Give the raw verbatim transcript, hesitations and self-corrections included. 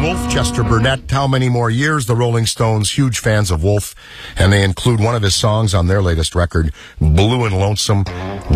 Wolf, Chester Burnett. How many more years? The Rolling Stones, huge fans of Wolf, and they include one of his songs on their latest record, Blue and Lonesome.